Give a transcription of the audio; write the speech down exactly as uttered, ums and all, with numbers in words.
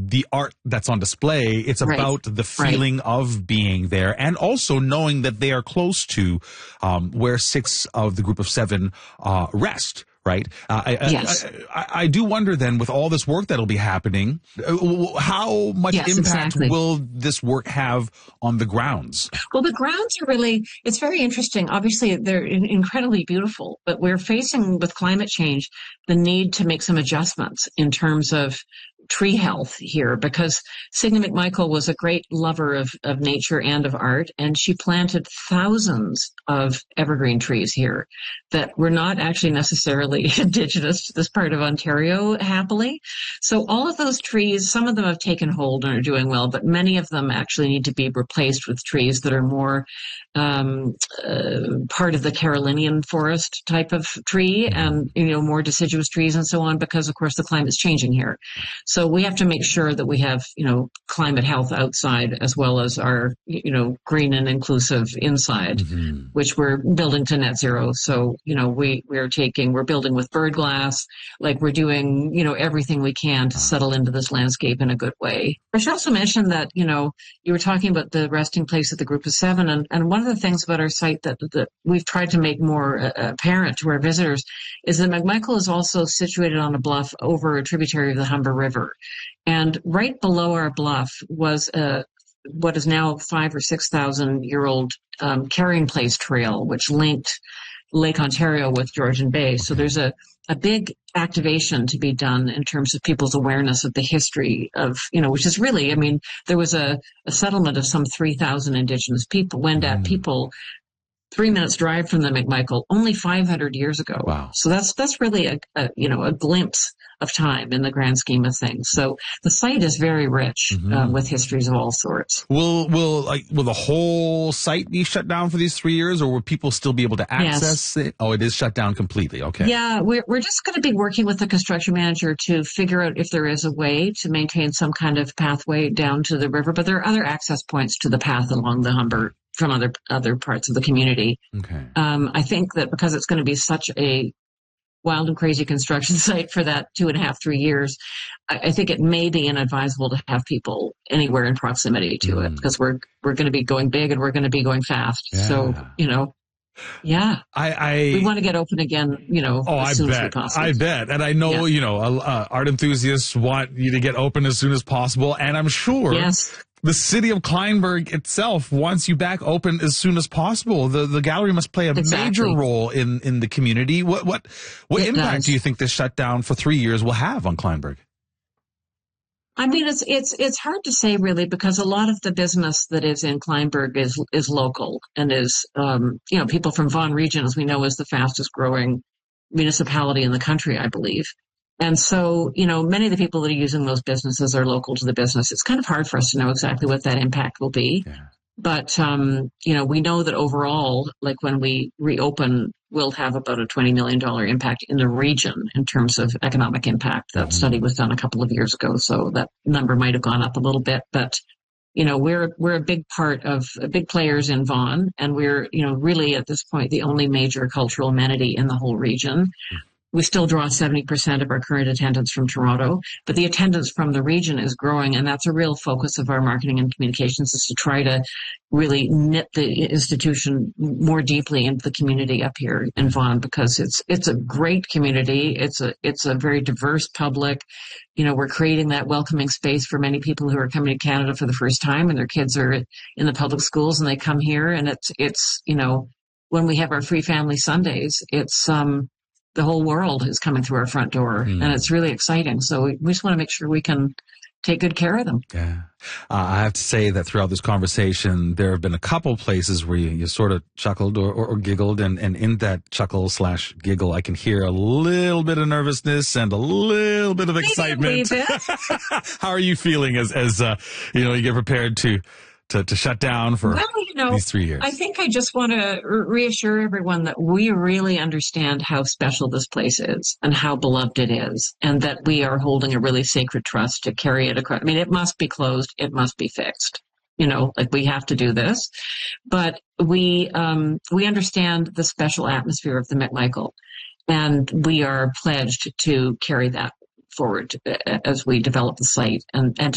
the art that's on display. It's Right. about the feeling Right. of being there, and also knowing that they are close to um, where six of the group of seven uh, rest. Right. Uh, I, Yes. I, I, I do wonder then, with all this work that'll be happening, uh, how much Yes, impact exactly. will this work have on the grounds? Well, the grounds are really, it's very interesting. Obviously, they're in- incredibly beautiful, but we're facing with climate change the need to make some adjustments in terms of tree health here, because Signy McMichael was a great lover of, of nature and of art, and she planted thousands of evergreen trees here that were not actually necessarily indigenous to this part of Ontario, happily. So all of those trees, some of them have taken hold and are doing well, but many of them actually need to be replaced with trees that are more um, uh, part of the Carolinian forest type of tree, and, you know, more deciduous trees and so on, because of course the climate's changing here. So we have to make sure that we have, you know, climate health outside as well as our, you know, green and inclusive inside, Mm-hmm. which we're building to net zero. So, you know, we, we're taking, we're building with bird glass, like we're doing, you know, everything we can to settle into this landscape in a good way. I should also mention that, you know, you were talking about the resting place at the group of seven. And, and one of the things about our site that, that we've tried to make more uh, apparent to our visitors is that McMichael is also situated on a bluff over a tributary of the Humber River. And right below our bluff was a, what is now five or six thousand year old um, carrying place trail, which linked Lake Ontario with Georgian Bay. So there's a, a big activation to be done in terms of people's awareness of the history of, you know, which is really, I mean, there was a, a settlement of some three thousand Indigenous people, Wendat Mm. people, three minutes drive from the McMichael only five hundred years ago. Wow. So that's, that's really a, a, you know, a glimpse of time in the grand scheme of things. So the site is very rich Mhm. uh, with histories of all sorts. Will will like will the whole site be shut down for these three years, or will people still be able to access it? Oh, it is shut down completely. Okay. Yeah, we're, we're just going to be working with the construction manager to figure out if there is a way to maintain some kind of pathway down to the river, but there are other access points to the path along the Humber from other other parts of the community. Okay. Um, I think that because it's going to be such a wild and crazy construction site for that two and a half, three years, I, I think it may be inadvisable to have people anywhere in proximity to it, Mm. because we're we're going to be going big and we're going to be going fast. So, Yeah. you know, yeah, I, I we want to get open again, you know, Oh, as I soon as we bet. possibly. I bet. And I know, Yeah. you know, uh, uh, art enthusiasts want you to get open as soon as possible. And I'm sure Yes. the city of Kleinburg itself wants you back open as soon as possible. The the gallery must play a Exactly. major role in, in the community. What what what It impact does. do you think this shutdown for three years will have on Kleinburg? I mean, it's it's it's hard to say really, because a lot of the business that is in Kleinburg is is local and is um, you know, people from Vaughan Region, as we know, is the fastest growing municipality in the country, I believe. And so, you know, many of the people that are using those businesses are local to the business. It's kind of hard for us to know exactly what that impact will be. Yeah. But, um, you know, we know that overall, like when we reopen, we'll have about a twenty million dollars impact in the region in terms of economic impact. That Mhm. study was done a couple of years ago, so that number might have gone up a little bit. But, you know, we're we're a big part of big players in Vaughan, and we're, you know, really at this point the only major cultural amenity in the whole region. We still draw seventy percent of our current attendance from Toronto, but the attendance from the region is growing, and that's a real focus of our marketing and communications, is to try to really knit the institution more deeply into the community up here in Vaughan, because it's it's a great community. It's a it's a very diverse public. You know, we're creating that welcoming space for many people who are coming to Canada for the first time, and their kids are in the public schools, and they come here, and it's it's you know, when we have our free family Sundays, it's um. the whole world is coming through our front door, Mm. and it's really exciting. So we, we just want to make sure we can take good care of them. Yeah. Uh, I have to say that throughout this conversation, there have been a couple places where you, you sort of chuckled or, or, or giggled. And, and in that chuckle slash giggle, I can hear a little bit of nervousness and a little bit of excitement. How are you feeling as, as, uh, you know, you get prepared to, to, to shut down for Well, you know, these three years? I think I just want to reassure everyone that we really understand how special this place is and how beloved it is, and that we are holding a really sacred trust to carry it across. I mean, it must be closed. It must be fixed. You know, like we have to do this, but we, um, we understand the special atmosphere of the McMichael, and we are pledged to carry that forward as we develop the site and, and